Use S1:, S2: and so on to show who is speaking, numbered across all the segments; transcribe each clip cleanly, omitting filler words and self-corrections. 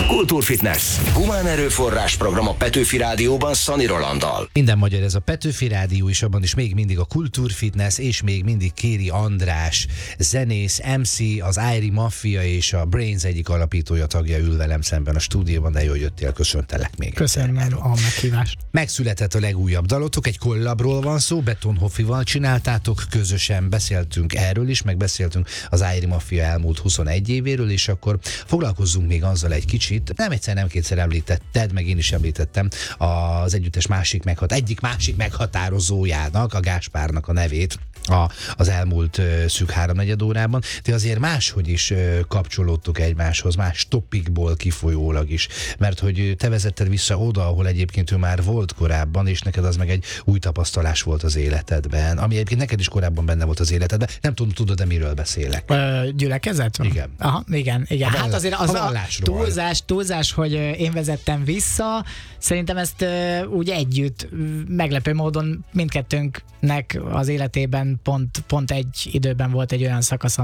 S1: Kultúrfitness. Humán erőforrás program a Petőfi Rádióban Szani Rolanddal.
S2: Minden magyar, ez a Petőfi Rádió, és abban is még mindig a Kultúrfitness, és még mindig Kéri András, zenész, MC, az Ájri Mafia és a Brains egyik alapítója, tagja ül velem szemben a stúdióban, de jól jöttél, köszöntelek még.
S3: Köszönöm a meghívást.
S2: Megszületett a legújabb dalotok, egy kollabról van szó, Beton Hoffival csináltátok, közösen beszéltünk erről is, meg beszéltünk az Ájri Mafia elmúlt 21 évéről, és akkor foglalkozzunk még azzal egy kicsit. Nem egyszer, nem kétszer említetted, meg én is említettem az együttes egyik másik meghatározójának, a Gáspárnak a nevét az elmúlt szűk 3-4 órában. Ti azért máshogy is kapcsolódtok egymáshoz, más topikból kifolyólag is, mert hogy te vezetted vissza oda, ahol egyébként ő már volt korábban, és neked az meg egy új tapasztalás volt az életedben, ami egyébként neked is korábban benne volt az életedben. Nem tudom, tudod-e miről beszélek?
S3: Gyülekezet?
S2: Igen.
S3: Aha, igen. Hát azért az a túlzás, hogy én vezettem vissza. Szerintem ezt úgy együtt, meglepő módon mindkettőnknek az életében pont egy időben volt egy olyan szakasz,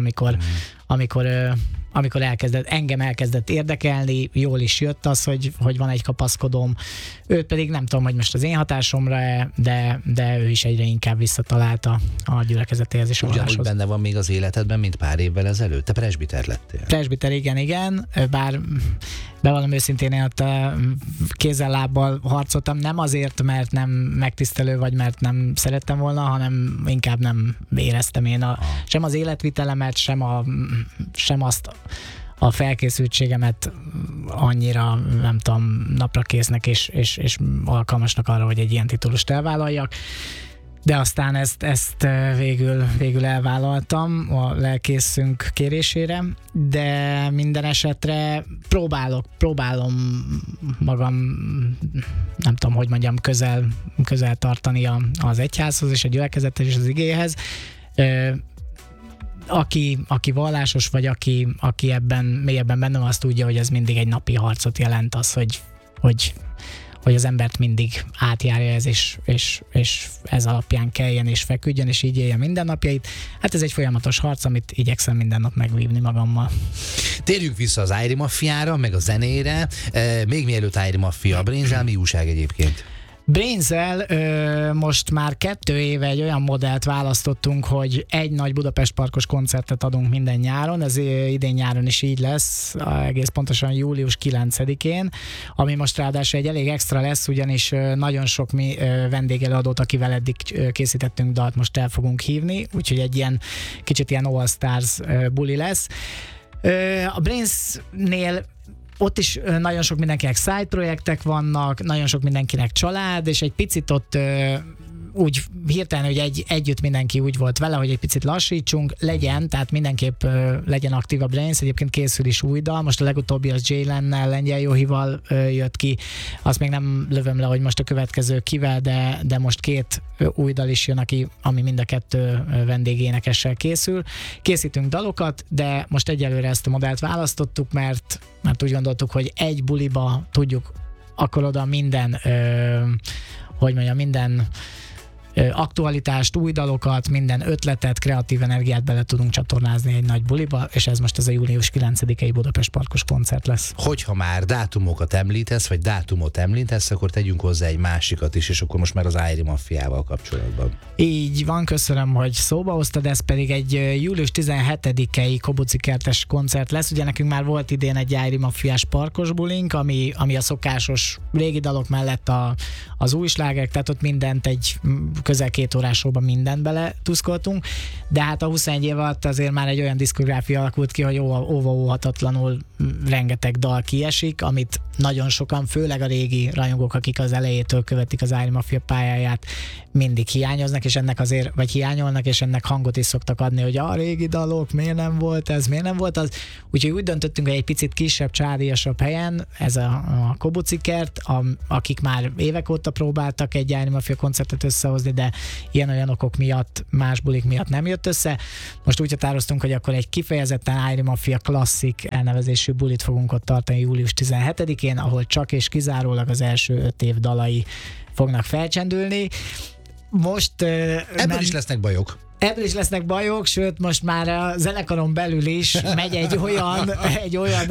S3: amikor engem elkezdett érdekelni, jól is jött az, hogy van egy kapaszkodóm. Őt pedig nem tudom, hogy most az én hatásomra, de ő is egyre inkább visszatalálta a gyülekezetéhez és a
S2: ugyanúgy
S3: valláshoz.
S2: benne van még az életedben, mint pár évvel ezelőtt. Te presbiter lettél.
S3: Presbiter, igen. Bár bevallom őszintén, én ott kézzel-lábbal harcoltam, nem azért, mert nem megtisztelő, vagy mert nem szerettem volna, hanem inkább nem éreztem én sem az életvitelemet, sem azt a felkészültségemet annyira, nem tudom, napra késznek és alkalmasnak arra, hogy egy ilyen titulust elvállaljak. De aztán ezt végül elvállaltam a lelkészünk kérésére, de minden esetre próbálom magam, nem tudom, hogy mondjam, közel tartani az egyházhoz és a gyülekezethez és az igéhez. Aki vallásos, vagy aki ebben mélyebben benne van, azt tudja, hogy ez mindig egy napi harcot jelent, az, hogy az embert mindig átjárja ez, és ez alapján keljen és feküdjön, és így élje mindennapjait. Hát ez egy folyamatos harc, amit igyekszem minden nap megvívni magammal.
S2: Térjünk vissza az Ájri Mafiára, meg a zenére. Még mielőtt Ájri Mafia, Brainzel mi újság egyébként?
S3: Brainzel most már 2 éve egy olyan modellt választottunk, hogy egy nagy Budapest Parkos koncertet adunk minden nyáron, ez idén nyáron is így lesz, egész pontosan július 9-én, ami most ráadásul egy elég extra lesz, ugyanis nagyon sok vendégelőadót, akivel eddig készítettünk dalt, most el fogunk hívni, úgyhogy egy kicsit ilyen All Stars buli lesz. A Brainsnél ott is nagyon sok mindenkinek side projektek vannak, nagyon sok mindenkinek család, és egy picit ott úgy hirtelen, hogy együtt mindenki úgy volt vele, hogy egy picit lassítsunk, tehát mindenképp legyen aktív a Brains, egyébként készül is új dal, most a legutóbbi az Jay-Lennel, Lengyel Jóhival jött ki, azt még nem lövöm le, hogy most a következő kivel, de most 2 új dal is jön, ami mind a 2 vendégénekessel készül. Készítünk dalokat, de most egyelőre ezt a modellt választottuk, mert úgy gondoltuk, hogy egy buliba tudjuk akkor oda minden aktualitást, új dalokat, minden ötletet, kreatív energiát bele tudunk csatornázni egy nagy buliba, és ez most ez a július 9-i Budapest Parkos koncert lesz.
S2: Hogyha már dátumot említesz, akkor tegyünk hozzá egy másikat is, és akkor most már az Ájri Mafiával kapcsolatban.
S3: Így van, köszönöm, hogy szóba hoztad, ez pedig egy július 17-i Kobuci kertes koncert lesz. Ugye nekünk már volt idén egy Ájri Mafiás parkos bulink, ami a szokásos régi dalok mellett az új slágerek, tehát ott mindent egy közel 2 órás showban mindent bele tuszkoltunk, de hát a 21 év alatt azért már egy olyan diszkográfia alakult ki, hogy óhatatlanul rengeteg dal kiesik, amit nagyon sokan, főleg a régi rajongók, akik az elejétől követik az Ájri Mafia pályáját, mindig hiányoznak, és ennek azért, vagy hiányolnak, és ennek hangot is szoktak adni, hogy a régi dalok, miért nem volt ez, miért nem volt az. Úgyhogy úgy döntöttünk, hogy egy picit kisebb, csádiasabb helyen, ez a Kobuci kert, akik már évek óta próbáltak egy Ájri Mafia koncertet összehozni, de ilyen-olyan okok miatt, más bulik miatt nem jött össze. Most úgy határoztunk, hogy akkor egy kifejezetten Ájri Mafia klasszik elnevezésű bulit fogunk ott tartani július 17-én, ahol csak és kizárólag az első 5 év dalai fognak felcsendülni. Most
S2: ebből is lesznek bajok.
S3: ebből is lesznek bajok, sőt most már a zenekaron belül is megy egy olyan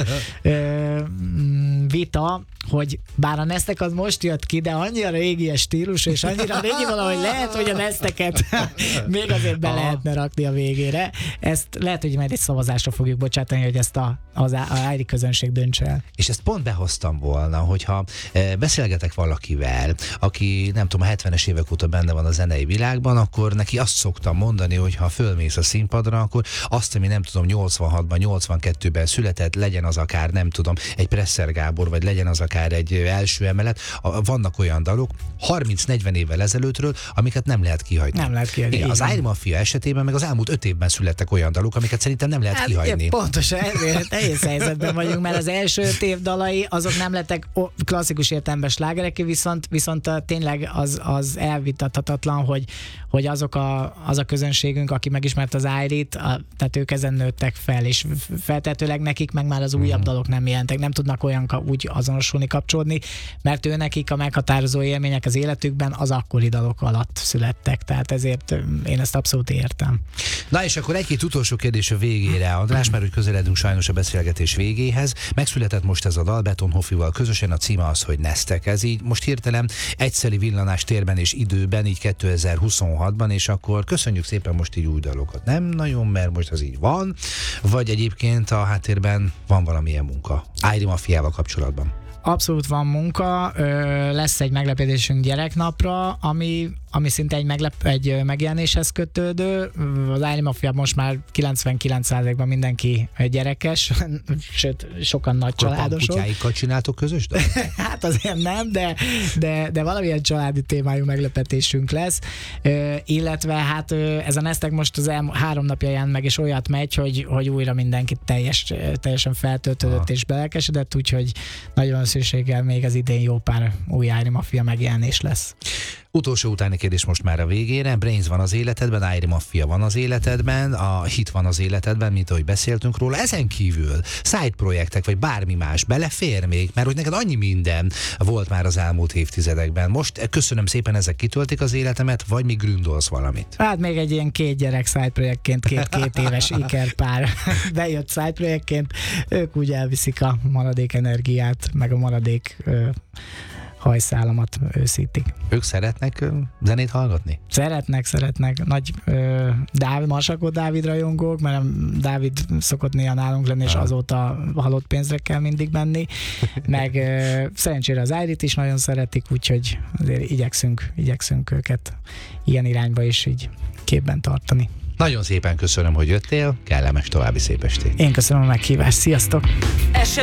S3: vita, hogy bár a Neztek az most jött ki, de annyira régi stílus, és annyira régi valahogy lehet, hogy a Nezteket még azért be lehetne rakni a végére. Ezt lehet, hogy majd egy szavazásra fogjuk bocsátani, hogy ezt az ári közönség döntse el.
S2: És ezt pont behoztam volna, hogyha beszélgetek valakivel, aki nem tudom, a 70-es évek óta benne van a zenei világban, akkor neki azt szoktam mondani, hogy ha fölmész a színpadra, akkor azt, ami nem tudom, 86-ban, 82-ben született, legyen az akár, nem tudom, egy Presser Gábor, vagy legyen az akár egy első emelet, vannak olyan dalok 30-40 évvel ezelőttről, amiket nem lehet kihagyni.
S3: Nem lehet kihagyni.
S2: Igen, az Ári Mafia esetében meg az elmúlt 5 évben születtek olyan dalok, amiket szerintem nem lehet kihagyni.
S3: Pontosan ezért nehéz helyzetben vagyunk, mert az első 5 év dalai azok nem lettek klasszikus értelemben slágerek, viszont tényleg az elvitathatatlan, hogy az a közönségünk, aki megismert az Árit, tehát ők ezen nőttek fel, és feltetőleg nekik meg már az újabb dalok nem jelentek, nem tudnak olyan úgy azonosulni, kapcsolódni, mert ő nekik a meghatározó élmények az életükben az akkori dalok alatt születtek, tehát ezért én ezt abszolút értem.
S2: Na és akkor egy-két utolsó kérdés a végére, András, mert úgy közeledünk sajnos a beszélgetés végéhez. Megszületett most ez a dal Beton Hoffival közösen, a címe az, hogy Neztek. Ez így most hirtelen egyszeri villanás térben és időben, így 2026-ban, és akkor köszönjük szépen most így új dalokat. Nem nagyon, mert most az így van, vagy egyébként a háttérben van valamilyen munka Ári Mafiával kapcsolatban?
S3: Abszolút van munka, lesz egy meglepetésünk gyereknapra, ami szinte egy megjelenéshez kötődő. Az Ári Mafia most már 99%-ban mindenki gyerekes, sőt, sokan nagy családosok.
S2: Kutyáikkal csináltok közös dalt?
S3: Hát azért nem, de valamilyen családi témájú meglepetésünk lesz. Illetve hát ez a Neztek most az 3 napja jelent meg, és olyat megy, hogy újra mindenki teljesen feltöltődött és belelkesedett, úgyhogy nagy valószínűséggel még az idén jó pár új Ári Mafia megjelenés lesz.
S2: Utolsó utáni kérdés most már a végére. Brains van az életedben, Ári Mafia van az életedben, a hit van az életedben, mint ahogy beszéltünk róla. Ezen kívül side projektek, vagy bármi más belefér még, mert hogy neked annyi minden volt már az elmúlt évtizedekben. Most köszönöm szépen, ezek kitöltik az életemet, vagy még gründolsz valamit?
S3: Hát még egy ilyen 2 gyerek side projektként, 2 éves ikerpár bejött side projektként. Ők úgy elviszik a maradék energiát, meg a maradék hajszálamat őszítik.
S2: Ők szeretnek zenét hallgatni?
S3: Szeretnek. Nagy Marsakó Dávid rajongók, mert Dávid szokott néha nálunk lenni, és azóta halott pénzre kell mindig menni. Meg szerencsére az Árit is nagyon szeretik, úgyhogy azért igyekszünk őket ilyen irányba is így képben tartani.
S2: Nagyon szépen köszönöm, hogy jöttél, kellemes további szép estét.
S3: Én köszönöm a meghívást, sziasztok!